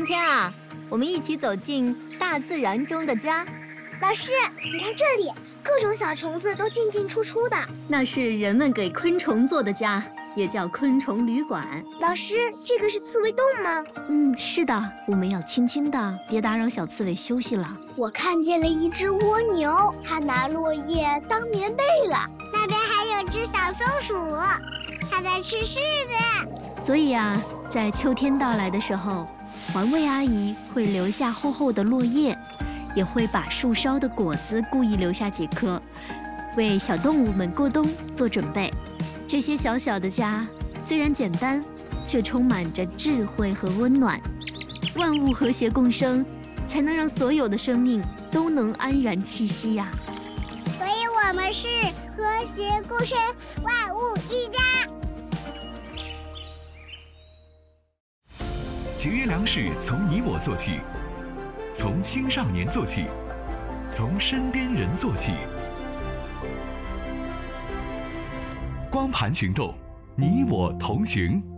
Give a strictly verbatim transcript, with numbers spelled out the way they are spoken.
今天啊，我们一起走进大自然中的家。 老师，你看这里，各种小虫子都进进出出的。 那是人们给昆虫做的家，也叫昆虫旅馆。 老师，这个是刺猬洞吗？ 嗯，是的，我们要轻轻的，别打扰小刺猬休息了。 我看见了一只蜗牛，它拿落叶当棉被了。 那边还有只小松鼠，它在吃柿子。 所以啊，在秋天到来的时候，环卫阿姨会留下厚厚的落叶，也会把树梢的果子故意留下几颗，为小动物们过冬做准备。这些小小的家虽然简单，却充满着智慧和温暖。万物和谐共生，才能让所有的生命都能安然栖息呀、啊。 所以我们是和谐共生，万物一家。 节约粮食从你我做起，从青少年做起，从身边人做起。光盘行动，你我同行。